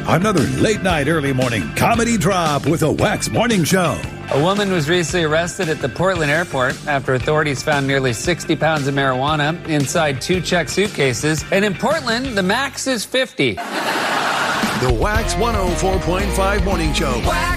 Another late night, early morning comedy drop with a Wax Morning Show. A woman was recently arrested at the Portland airport after authorities found nearly 60 pounds of marijuana inside 2 checked suitcases. And in Portland, the max is 50. The Wax 104.5 Morning Show. Wax